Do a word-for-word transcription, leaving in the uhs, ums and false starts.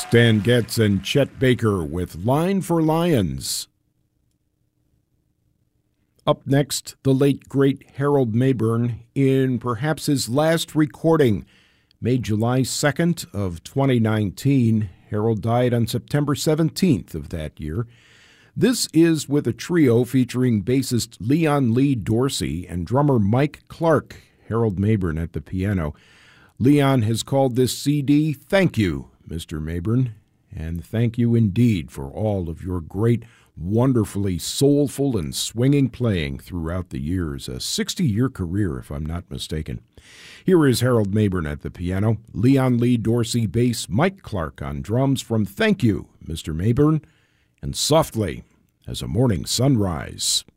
Stan Getz and Chet Baker with Line for Lions. Up next, the late, great Harold Mabern in perhaps his last recording. Made July second of twenty nineteen. Harold died on September seventeenth of that year. This is with a trio featuring bassist Leon Lee Dorsey and drummer Mike Clark. Harold Mabern at the piano. Leon has called this C D Thank You, Mister Mabern, and thank you indeed for all of your great, wonderfully soulful and swinging playing throughout the years. A sixty-year career, if I'm not mistaken. Here is Harold Mabern at the piano, Leon Lee Dorsey bass, Mike Clark on drums from Thank You, Mister Mabern, and Softly as a Morning Sunrise.